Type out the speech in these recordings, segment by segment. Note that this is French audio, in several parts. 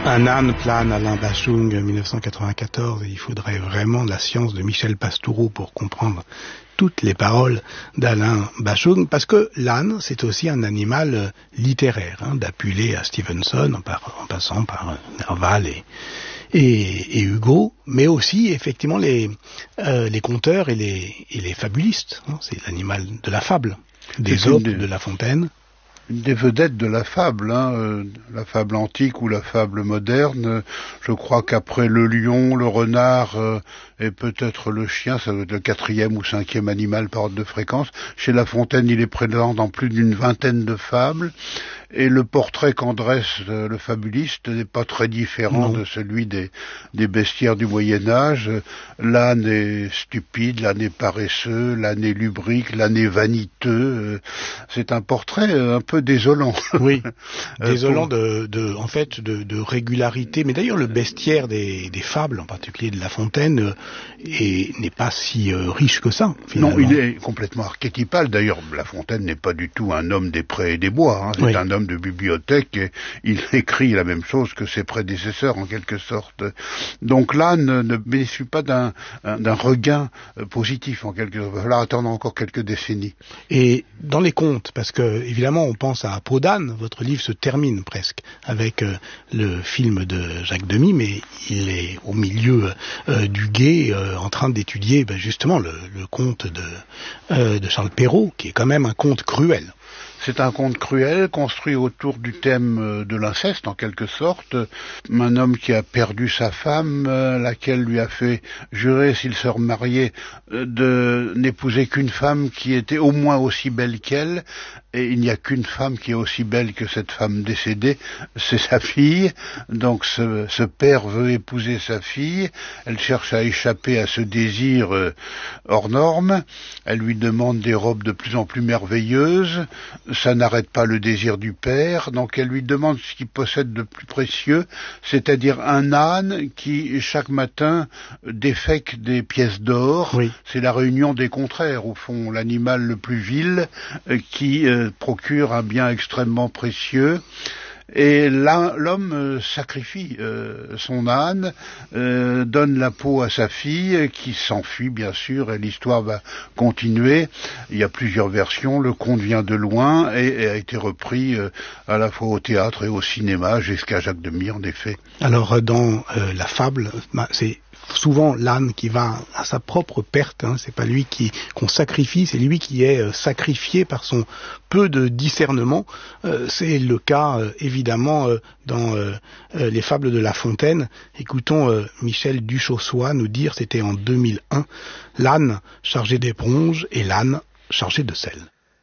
Un âne plane, Alain Bashung, 1994. Il faudrait vraiment la science de Michel Pastoureau pour comprendre toutes les paroles d'Alain Bashung, parce que l'âne, c'est aussi un animal littéraire, d'Apulé à Stevenson, en passant par Nerval et Hugo, mais aussi effectivement les conteurs et les fabulistes. C'est l'animal de la fable, d'Ésope, de La Fontaine. Une des vedettes de la fable antique ou la fable moderne. Je crois qu'après le lion, le renard et peut-être le chien, ça doit être le 4e ou 5e animal par ordre de fréquence. Chez La Fontaine, il est présent dans plus d'une vingtaine de fables. Et le portrait qu'en dresse le fabuliste n'est pas très différent de celui des bestiaires du Moyen-Âge. L'âne est stupide, l'âne est paresseux, l'âne est lubrique, l'âne est vaniteux. C'est un portrait un peu désolant. Oui, désolant de régularité. Mais d'ailleurs, le bestiaire des fables, en particulier de La Fontaine, n'est pas si riche que ça, finalement. Non, il est complètement archétypal. D'ailleurs, La Fontaine n'est pas du tout un homme des prés et des bois. C'est un homme de bibliothèque et il écrit la même chose que ses prédécesseurs, en quelque sorte. Donc l'âne ne bénéficie pas d'un regain positif, en quelque sorte. Il va falloir attendre encore quelques décennies. Et dans les contes, parce que évidemment on pense à Peau d'âne, votre livre se termine presque avec le film de Jacques Demy, mais il est au milieu du gué en train d'étudier justement le conte de Charles Perrault, qui est quand même un conte cruel. C'est un conte cruel, construit autour du thème de l'inceste, en quelque sorte. Un homme qui a perdu sa femme, laquelle lui a fait jurer, s'il se remariait, de n'épouser qu'une femme qui était au moins aussi belle qu'elle. Et il n'y a qu'une femme qui est aussi belle que cette femme décédée, c'est sa fille. Donc ce père veut épouser sa fille, elle cherche à échapper à ce désir hors norme, elle lui demande des robes de plus en plus merveilleuses, ça n'arrête pas le désir du père, donc elle lui demande ce qu'il possède de plus précieux, c'est-à-dire un âne qui chaque matin défèque des pièces d'or. Oui. C'est la réunion des contraires, au fond, l'animal le plus vil qui procure un bien extrêmement précieux. Et là, l'homme sacrifie son âne, donne la peau à sa fille, qui s'enfuit bien sûr, et l'histoire va continuer. Il y a plusieurs versions, le conte vient de loin et a été repris à la fois au théâtre et au cinéma, jusqu'à Jacques Demy en effet. Alors dans la fable, c'est souvent l'âne qui va à sa propre perte, c'est pas lui qu'on sacrifie, c'est lui qui est sacrifié par son peu de discernement. C'est le cas évidemment dans les fables de La Fontaine. Écoutons Michel Duchossois nous dire, c'était en 2001, l'âne chargé d'éponge et l'âne chargé de sel.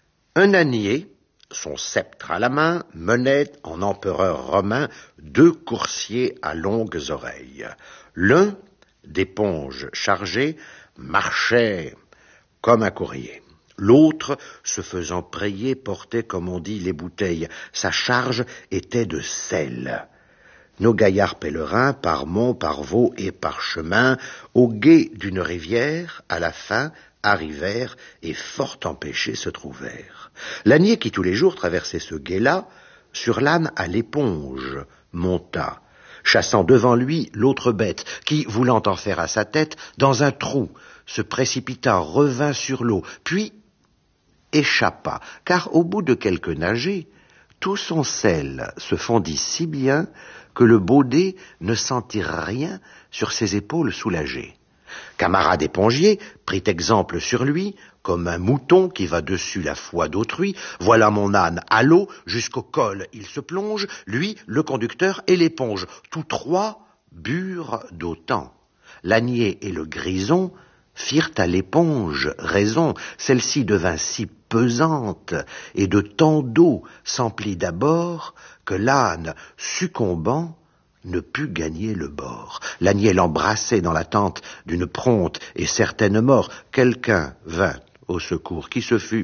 Un ânier, son sceptre à la main, menait en empereur romain 2 coursiers à longues oreilles. L'un, d'éponge chargée, marchait comme un courrier. L'autre, se faisant prier, portait, comme on dit, les bouteilles. Sa charge était de sel. Nos gaillards pèlerins, par monts, par vaux et par chemin, au gué d'une rivière, à la fin, arrivèrent et fort empêchés se trouvèrent. L'ânier qui tous les jours traversait ce gué-là, sur l'âne à l'éponge, monta, chassant devant lui l'autre bête, qui, voulant en faire à sa tête, dans un trou, se précipita, revint sur l'eau, puis échappa, car au bout de quelques nagées, tout son sel se fondit si bien que le baudet ne sentit rien sur ses épaules soulagées. Camarade épongier prit exemple sur lui, comme un mouton qui va dessus la foi d'autrui. Voilà mon âne à l'eau, jusqu'au col il se plonge, lui, le conducteur et l'éponge. Tous trois burent d'autant. L'ânier et le grison firent à l'éponge raison. Celle-ci devint si pesante et de tant d'eau s'emplit d'abord que l'âne, succombant, ne put gagner le bord. L'ânier l'embrassait dans l'attente d'une prompte et certaine mort. Quelqu'un vint au secours. Qui ce fut?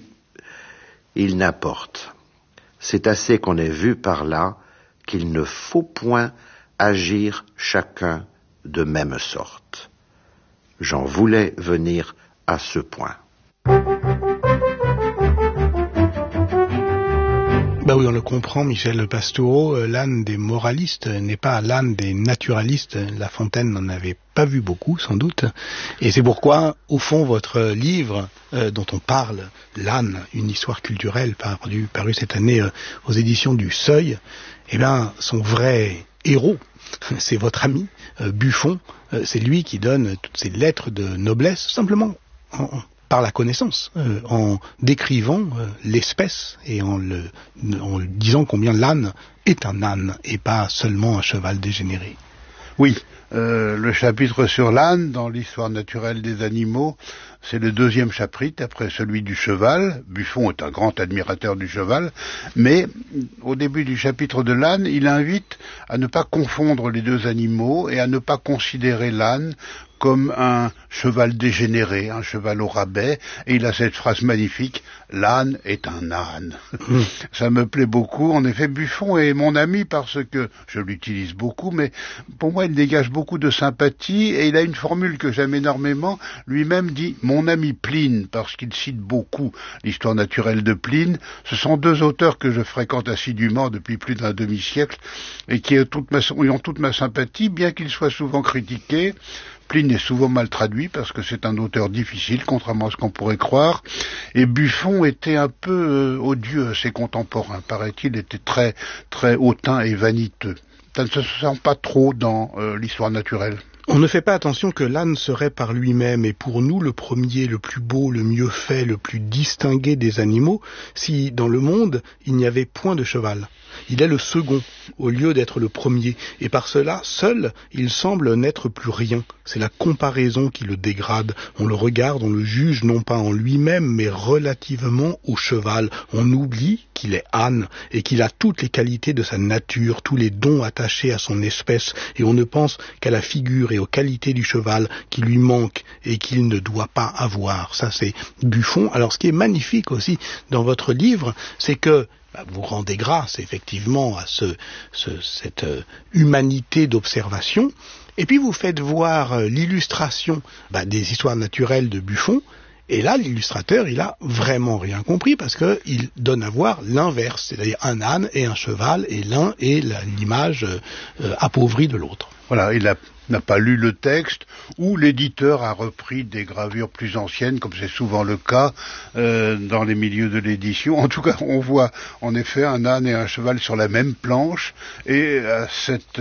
Il n'importe. C'est assez qu'on ait vu par là qu'il ne faut point agir chacun de même sorte. J'en voulais venir à ce point. Bah oui, on le comprend, Michel Pastoureau, l'âne des moralistes n'est pas l'âne des naturalistes. La Fontaine n'en avait pas vu beaucoup, sans doute. Et c'est pourquoi, au fond, votre livre, dont on parle, L'âne, une histoire culturelle, paru cette année aux éditions du Seuil, eh bien, son vrai héros, c'est votre ami, Buffon. C'est lui qui donne toutes ces lettres de noblesse, simplement par la connaissance, en décrivant l'espèce et en disant combien l'âne est un âne et pas seulement un cheval dégénéré. Oui, le chapitre sur l'âne dans l'histoire naturelle des animaux, c'est le 2e chapitre après celui du cheval. Buffon est un grand admirateur du cheval, mais au début du chapitre de l'âne, il invite à ne pas confondre les deux animaux et à ne pas considérer l'âne comme un cheval dégénéré, un cheval au rabais, et il a cette phrase magnifique, l'âne est un âne. Ça me plaît beaucoup. En effet, Buffon est mon ami parce que je l'utilise beaucoup, mais pour moi il dégage beaucoup de sympathie, et il a une formule que j'aime énormément. Lui-même dit mon ami Pline, parce qu'il cite beaucoup l'histoire naturelle de Pline. Ce sont 2 auteurs que je fréquente assidûment depuis plus d'un demi-siècle et qui ont toute ma sympathie, bien qu'ils soient souvent critiqués. Pline est souvent mal traduit parce que c'est un auteur difficile, contrairement à ce qu'on pourrait croire. Et Buffon était un peu odieux à ses contemporains, paraît-il, était très, très hautain et vaniteux. Ça ne se sent pas trop dans l'histoire naturelle. On ne fait pas attention que l'âne serait par lui-même, et pour nous le premier, le plus beau, le mieux fait, le plus distingué des animaux, si dans le monde il n'y avait point de cheval. Il est le second, au lieu d'être le premier, et par cela, seul, il semble n'être plus rien. C'est la comparaison qui le dégrade. On le regarde, on le juge non pas en lui-même, mais relativement au cheval. On oublie qu'il est âne, et qu'il a toutes les qualités de sa nature, tous les dons attachés à son espèce, et on ne pense qu'à la figure et aux qualités du cheval qui lui manquent et qu'il ne doit pas avoir. Ça, c'est Buffon. Alors, ce qui est magnifique aussi dans votre livre, c'est que vous rendez grâce effectivement à cette humanité d'observation, et puis vous faites voir l'illustration des histoires naturelles de Buffon, et là l'illustrateur il a vraiment rien compris parce que il donne à voir l'inverse, c'est-à-dire un âne et un cheval, et l'un est l'image appauvrie de l'autre. Voilà, il n'a pas lu le texte, ou l'éditeur a repris des gravures plus anciennes, comme c'est souvent le cas dans les milieux de l'édition. En tout cas, on voit en effet un âne et un cheval sur la même planche, et à cette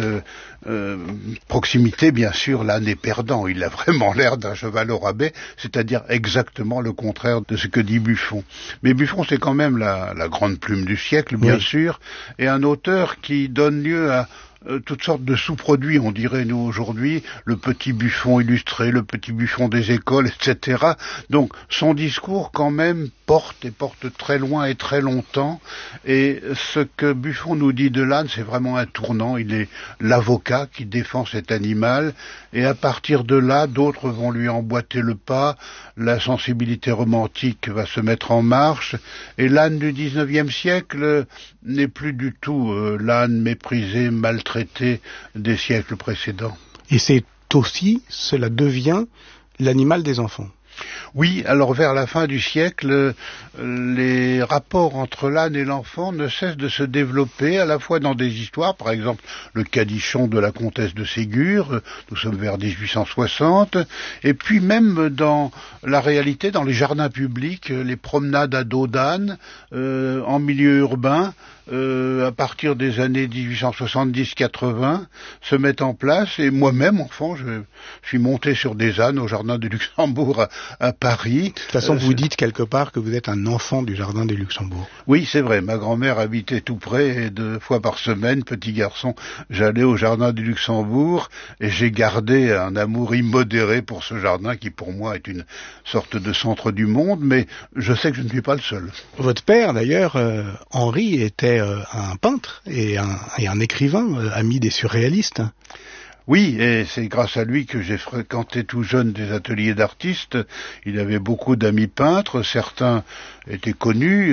proximité, bien sûr, l'âne est perdant. Il a vraiment l'air d'un cheval au rabais, c'est-à-dire exactement le contraire de ce que dit Buffon. Mais Buffon, c'est quand même la grande plume du siècle, bien sûr, et un auteur qui donne lieu à toutes sortes de sous-produits, on dirait nous aujourd'hui, le petit Buffon illustré, le petit Buffon des écoles, etc. Donc son discours quand même porte très loin et très longtemps, et ce que Buffon nous dit de l'âne, c'est vraiment un tournant. Il est l'avocat qui défend cet animal, et à partir de là, d'autres vont lui emboîter le pas, la sensibilité romantique va se mettre en marche, et l'âne du 19e siècle n'est plus du tout l'âne méprisé, maltraité des siècles précédents. Et cela devient l'animal des enfants. Oui, alors vers la fin du siècle, les rapports entre l'âne et l'enfant ne cessent de se développer, à la fois dans des histoires, par exemple le Cadichon de la comtesse de Ségur, nous sommes vers 1860, et puis même dans la réalité, dans les jardins publics, les promenades à dos d'âne, en milieu urbain, à partir des années 1870-80, se mettent en place, et moi-même, enfant, je suis monté sur des ânes au jardin du Luxembourg à Paris. De toute façon, vous dites quelque part que vous êtes un enfant du jardin du Luxembourg. Oui, c'est vrai. Ma grand-mère habitait tout près, et 2 fois par semaine, petit garçon, j'allais au jardin du Luxembourg, et j'ai gardé un amour immodéré pour ce jardin qui, pour moi, est une sorte de centre du monde, mais je sais que je ne suis pas le seul. Votre père, d'ailleurs, Henri, était un peintre et un écrivain, ami des surréalistes. Oui, et c'est grâce à lui que j'ai fréquenté tout jeune des ateliers d'artistes. Il avait beaucoup d'amis peintres, certains étaient connus,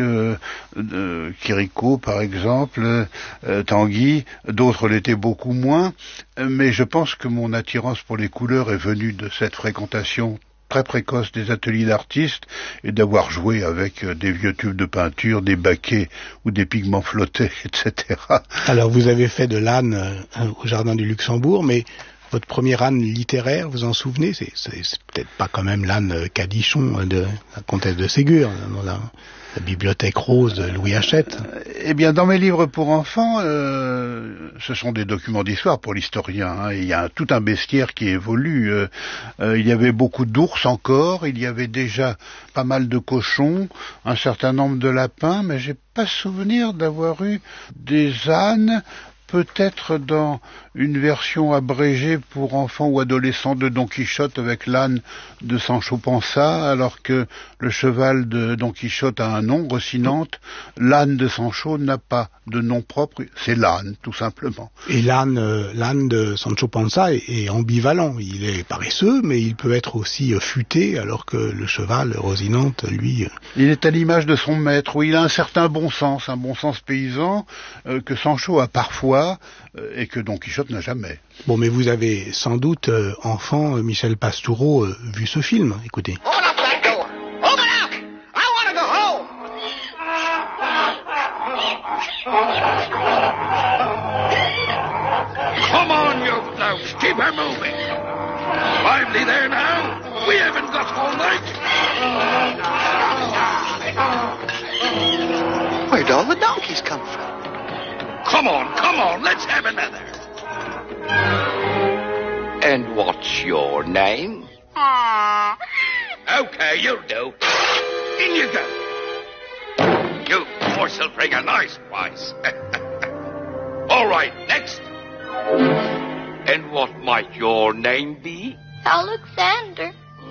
Chirico par exemple, Tanguy, d'autres l'étaient beaucoup moins, mais je pense que mon attirance pour les couleurs est venue de cette fréquentation très précoce des ateliers d'artistes et d'avoir joué avec des vieux tubes de peinture, des baquets ou des pigments flottés, etc. Alors vous avez fait de l'âne au Jardin du Luxembourg, mais votre premier âne littéraire, vous en souvenez? C'est peut-être pas quand même l'âne Cadichon de la comtesse de Ségur, dans la bibliothèque rose de Louis Hachette. Eh bien, dans mes livres pour enfants, ce sont des documents d'histoire pour l'historien. Hein. Il y a tout un bestiaire qui évolue. Il y avait beaucoup d'ours encore, il y avait déjà pas mal de cochons, un certain nombre de lapins, mais j'ai pas souvenir d'avoir eu des ânes. Peut-être dans une version abrégée pour enfants ou adolescents de Don Quichotte avec l'âne de Sancho Panza, alors que le cheval de Don Quichotte a un nom, Rocinante. L'âne de Sancho n'a pas de nom propre, c'est l'âne, tout simplement. Et l'âne de Sancho Panza est ambivalent. Il est paresseux, mais il peut être aussi futé, alors que le cheval, Rocinante, lui... Il est à l'image de son maître, où il a un certain bon sens paysan, que Sancho a parfois, et que Don Quichotte n'a jamais. Bon, mais vous avez sans doute, enfant, Michel Pastoureau, vu ce film, écoutez. Open up that door! Open up! I want to go home! Come on, you louse! Keep her moving! Lively there now! We haven't got all night! Where'd all the donkeys come from? Come on, let's have another! And what's your name? Okay, you'll do. In you go. You horse'll bring a nice price. All right, next. And what might your name be? Alexander.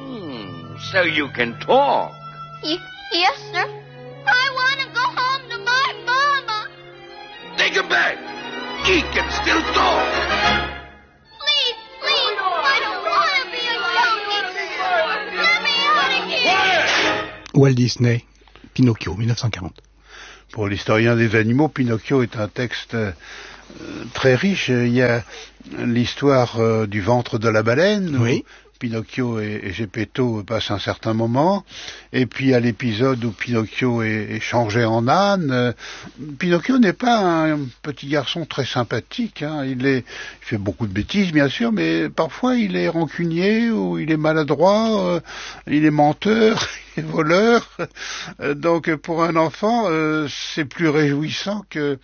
So you can talk. Yes, sir. I want to go home to my mama. Take him back. He can still talk. Please, I don't want to be a donkey. Let me out of here. Walt Disney, Pinocchio, 1940. Pour l'historien des animaux, Pinocchio est un texte très riche. Il y a l'histoire du ventre de la baleine. Oui. Pinocchio et Geppetto passent un certain moment, et puis à l'épisode où Pinocchio est changé en âne. Pinocchio n'est pas un petit garçon très sympathique, hein. Il fait beaucoup de bêtises bien sûr, mais parfois il est rancunier, ou il est maladroit, il est menteur, il est voleur. Donc pour un enfant, c'est plus réjouissant que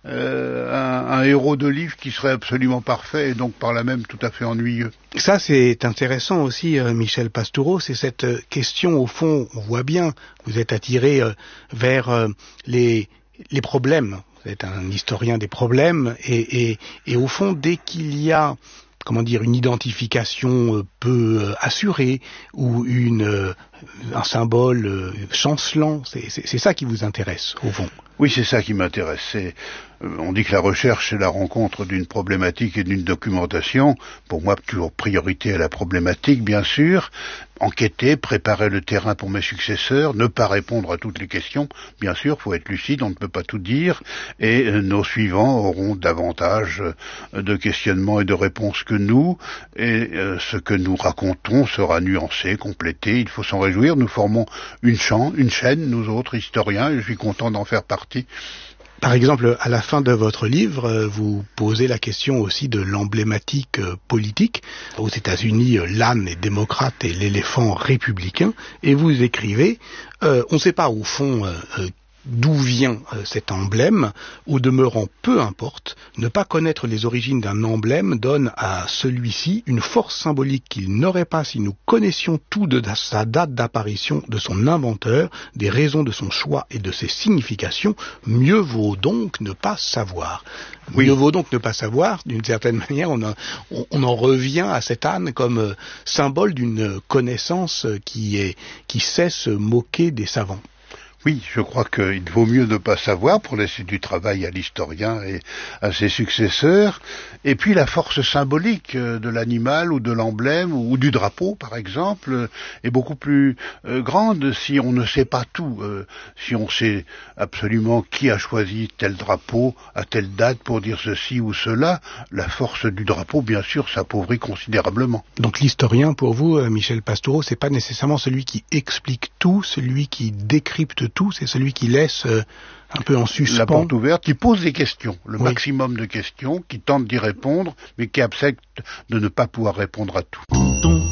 un héros de livre qui serait absolument parfait, et donc par là même tout à fait ennuyeux. Ça, c'est intéressant aussi, Michel Pastoureau, c'est cette question, au fond, on voit bien, vous êtes attiré vers les problèmes, vous êtes un historien des problèmes, et au fond, dès qu'il y a, une identification peu assurée, ou un symbole chancelant, c'est ça qui vous intéresse, au fond. Oui, c'est ça qui m'intéresse. On dit que la recherche, c'est la rencontre d'une problématique et d'une documentation. Pour moi, toujours priorité à la problématique, bien sûr. Enquêter, préparer le terrain pour mes successeurs, ne pas répondre à toutes les questions. Bien sûr, faut être lucide, on ne peut pas tout dire. Et nos suivants auront davantage de questionnements et de réponses que nous. Et ce que nous racontons sera nuancé, complété. Il faut s'en réjouir. Nous formons une chaîne, nous autres historiens, et je suis content d'en faire partie. Par exemple, à la fin de votre livre, vous posez la question aussi de l'emblématique politique. Aux États-Unis, l'âne est démocrate et l'éléphant républicain. Et vous écrivez, on ne sait pas au fond d'où vient cet emblème, au demeurant peu importe, ne pas connaître les origines d'un emblème donne à celui-ci une force symbolique qu'il n'aurait pas si nous connaissions tout de sa date d'apparition, de son inventeur, des raisons de son choix et de ses significations. Mieux vaut donc ne pas savoir. Oui. Mieux vaut donc ne pas savoir, d'une certaine manière, on en revient à cet âne comme symbole d'une connaissance qui sait se moquer des savants. Oui, je crois qu'il vaut mieux ne pas savoir pour laisser du travail à l'historien et à ses successeurs. Et puis la force symbolique de l'animal ou de l'emblème ou du drapeau, par exemple, est beaucoup plus grande si on ne sait pas tout. Si on sait absolument qui a choisi tel drapeau à telle date pour dire ceci ou cela, la force du drapeau, bien sûr, s'appauvrit considérablement. Donc l'historien, pour vous, Michel Pastoureau, c'est pas nécessairement celui qui explique tout, celui qui décrypte tout, c'est celui qui laisse un peu en suspens. La porte ouverte, qui pose des questions, le maximum de questions, qui tente d'y répondre, mais qui accepte de ne pas pouvoir répondre à tout.